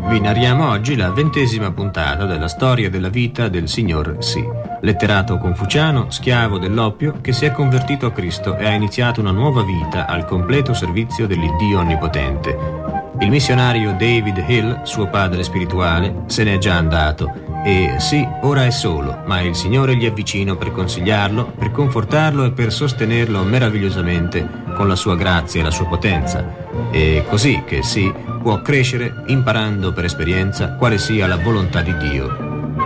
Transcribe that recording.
Vi narriamo oggi la 20ª puntata della storia della vita del signor Si, letterato confuciano, schiavo dell'oppio, che si è convertito a Cristo e ha iniziato una nuova vita al completo servizio dell'Iddio Onnipotente. Il missionario David Hill, suo padre spirituale, se n'è già andato e Si ora è solo, ma il Signore gli è vicino per consigliarlo, per confortarlo e per sostenerlo meravigliosamente con la sua grazia e la sua potenza. È così che Si può crescere imparando per esperienza quale sia la volontà di Dio.